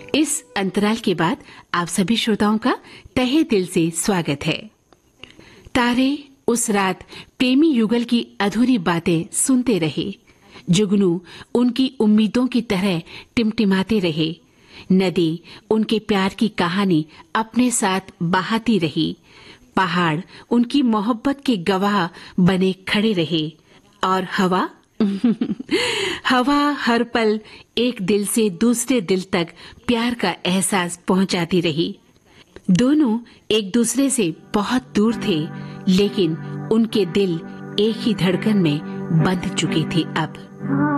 इस अंतराल के बाद आप सभी श्रोताओं का तहे दिल से स्वागत है। तारे उस रात प्रेमी युगल की अधूरी बातें सुनते रहे। जुगनू उनकी उम्मीदों की तरह टिमटिमाते रहे। नदी उनके प्यार की कहानी अपने साथ बहाती रही। पहाड़ उनकी मोहब्बत के गवाह बने खड़े रहे और हवा हवा हर पल एक दिल से दूसरे दिल तक प्यार का एहसास पहुंचाती रही। दोनों एक दूसरे से बहुत दूर थे, लेकिन उनके दिल एक ही धड़कन में बंध चुके थे अब।